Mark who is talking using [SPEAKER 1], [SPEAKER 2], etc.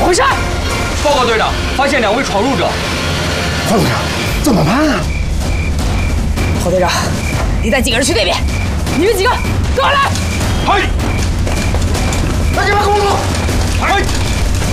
[SPEAKER 1] 回事？
[SPEAKER 2] 报告队长，发现2位闯入者。
[SPEAKER 3] 黄队长，怎么办啊？
[SPEAKER 1] 郝队长，你带几个人去那边，你们几个跟我来。
[SPEAKER 2] 嗨。